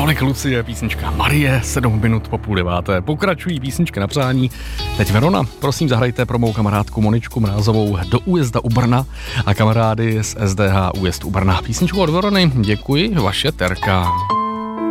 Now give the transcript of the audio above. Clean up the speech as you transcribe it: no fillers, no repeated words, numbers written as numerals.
Tolik Lucie, písnička Marie, 7 minut po 8:30. Pokračují písničky na přání. Teď Verona, prosím zahrajte pro mou kamarádku Moničku Mrázovou Do újezda u Brna a kamarády z SDH Újezd u Brna. Písničku od Verony, děkuji, vaše Terka.